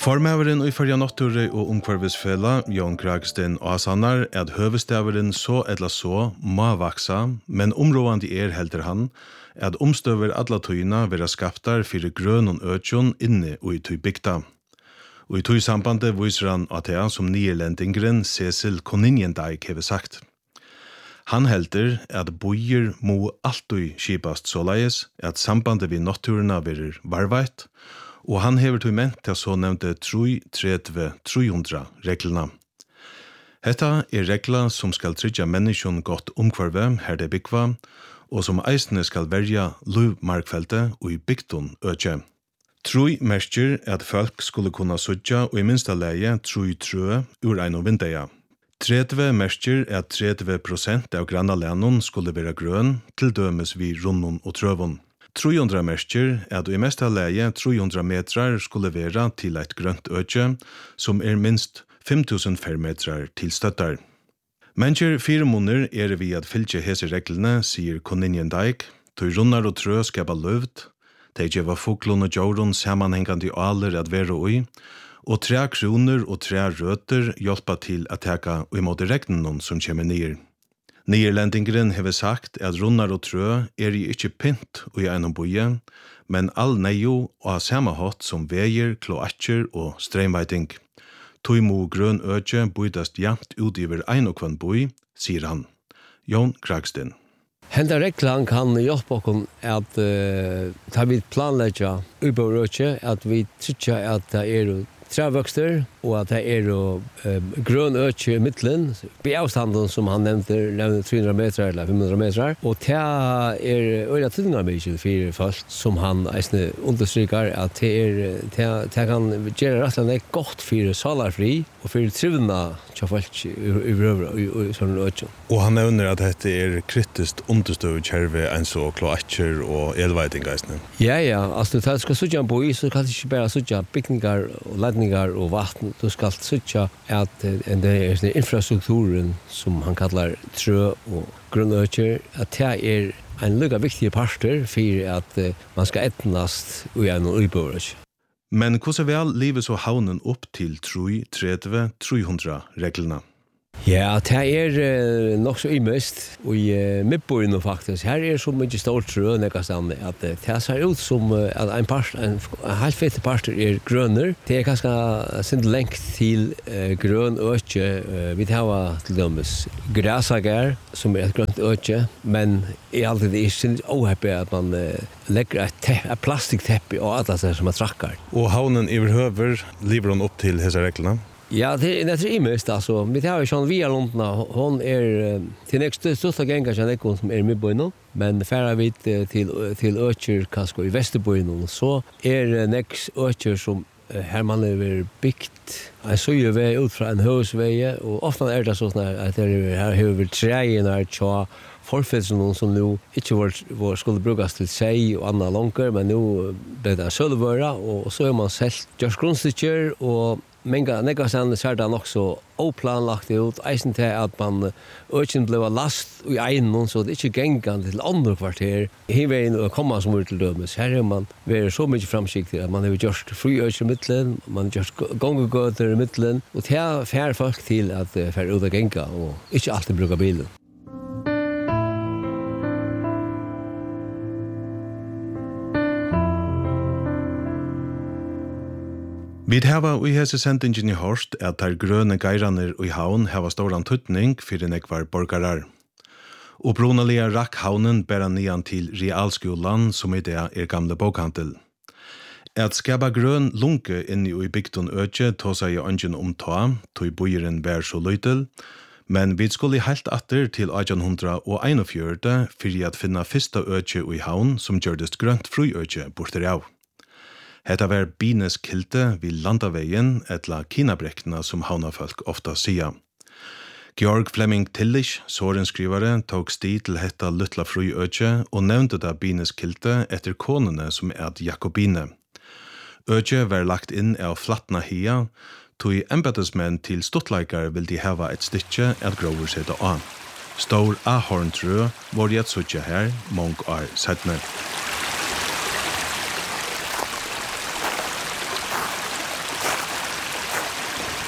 Formøveren i Førja Natturi og Ungkvarvisfela, Jon Kragsten Asanar, at høvestaveren så eller så må vaksa, men områdende helter han, at omstøver alla tøyna vera skaptar fyrir grøn og øtjon inne og i tøy bygta. Og i tøy sambandet viser han at det som nierlendingren Cecil Koninjendijk hever sagt. Han helter at bojer må alltid skipast såleis, at sambandet vid natturna verir varveit, og han hever tog ment til så nevnte 3-300 reglene. Hetta regler som skal trygge menneskene godt omkvarve her det bygva, og som eisene skal verja luvmarkfeltet og i bygton økje. 3 merker at folk skulle kunne sødja og i minsta leie 3 ur ein og vindeia. 30 merker at 30% av grannalænon skulle være grøn, til dømes vi runnon og trøvon. 300 merker at i mesta leie 300 metrar skulle være til et grønt økje, som minst 5000 fermetrar til støttar. Mennesker 4 måneder vi at fylke hese reglene, sier Koninjendijk, tøy runnar og trø skapa løvd, de gjeva foklon og jauron samanhengande aler at være ui, og 3 kroner og 3 røter hjelpa til at teka imot regnen som kommer nyer. Nierlendingren hever sagt at runnar og trø i ikkje pynt og i einom boje, men all neio og samme hatt som veier, kloakker og streimveiting. Tøy må grøn økje bøydast jamt utiver ein og kvann boi, sier han. Jon Kragsten. Henda reglan kan hjelpe oss at ta vi planlegger utover økje, at vi tykker at det trævøkster, og at det grøn økje i midtelen, på avstanden som han nevnte 300 meter eller 500 meter, og det øyla tidningarmykje for folk, som han eisne understryker, at det kan gjøre rett og slett godt for salarfri, og for trivna til folk i sånne økje. Og han nevner at dette kritisk understøv kjerve, en så kloakker og elveiting eisne. Ja, altså det skal sutja en boi, så kan det ikke bare sutja bygningar og ledningar og vatten, du skal sutja at det infrastrukturen som han kallar trø og grunnøkjer, at det en lukka viktig parter for at man skal etnast og en uibøvrøkje. Men hvordan vel livet så havnen opp til 3-300 reglene? Ja, det nok så imøst, og i midtbøyene faktisk. Her så mye stort trø, nekastan, at det ser ut som at en halvt fett parter grønner. Det ganske sint lengt til grøn økje. Vi har til dømes græsager, som et grønt økje, men alltid ikke åheppig at man legger et plastikkteppe og alt det som trakkar. Og havnen i høver lever hun opp til hese reglene? Ja, det imest, altså. Vi har jo sånn via Londona, hon til nekst største gengar som som midtbøyno, men færa vi til økjer, kanskje i Vesterbøyno, så nekst økjer som her man byggt en søyevei ut fra en høysvei, og ofte det sånn at her har vi treien tja forfellsen som nu ikke skulle brukes til seg og andre langer, men nu ble det sølvøra, og så man selv gjørs grunnstykker, og Nekka stedene ser det nok så oplanlagt ut, eisen til at man økjen ble last i egnen, så det ikke gengende til andre kvarter. Hiveien og komma som til dømes. Her man vært så mye framsiktig at man har gjort fri økjen i midtelen, man har gjort gongegøter i midtelen, og det fær folk til at fær ut av genga, og ikke alltid bruker bilen. Vi hava i hese sendingen i Horst at der grønne geiraner i havn hava stor tøtning for nekvar borgarar. Og brunalia rakk havnen bæra nian til realskolan som i det gamle bokhandel. At skapa grøn lunke inni i bygton økje tåsa i ønsken ta, tog bojeren vær så løytel, men vi skulle helt atter til 1841 for at finna fyrsta økje i havn som gjørdest grønt fruøkje borter av. Hetta var Bines kilte vid landaveien etla kinabrekkene som havnafolk ofta sia. Georg Flemming Tillich, sårenskrivare, tok sti til hetta luttla fruøkje og nevnte da Bines kilte etter konene som Jakobine. Økje var lagt inn av flatna hia, tog embeddesmenn til stuttleikar vil de heva et stykke at grover seg av. Stor ahorntrø var jeg suttje her, mong år settene.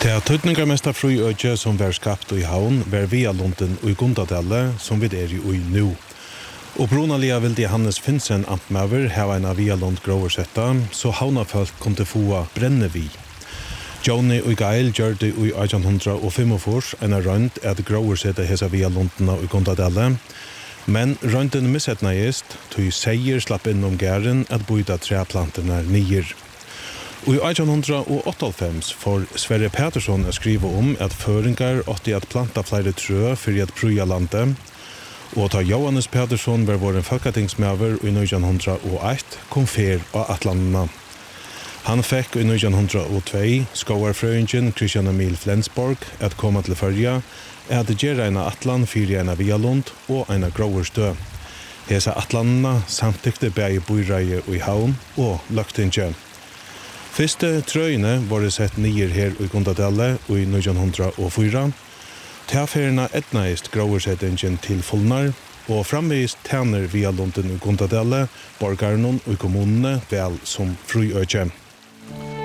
Det tøytningarmesta fruøkje som var skapt i havn var via Lunden og i Gundadelle som vi er i nu. Og brunalia vilde Hannes Finnsen amtmaver hava en av via Lund groversetta, så havnafolk kunne få brenne vi. Johnny og Gael gjør det i 1845 en rønt at groversetta hesa via Lundena og i Gundadelle, men rønten missetna jest, tog seier slapp innom gæren at boida treplantene nyer. Og i 1898 får Sverre Petersson å skrive at føringar åtte at planta flere trø for at prøya landet, og da Johannes Petersson var våren folketingsmøver i 1901 kom fer av Atlandene. Han fikk i 1902 skovarfrøyingen Christian Emil Flensborg at komme til Førja, at gjøre en Atland, fire en av Vialund og en av Groverstø. Hese Atlandene samtykte begge boireie i havn og løgtinge. Første trøyene var sett nyer her i Gundadelle i 1904. Tilferna etnaist groversettingen til Fullnar, og framvist tjener via Lunden i Gundadelle, borgarnon og kommunene vel som fruøkje.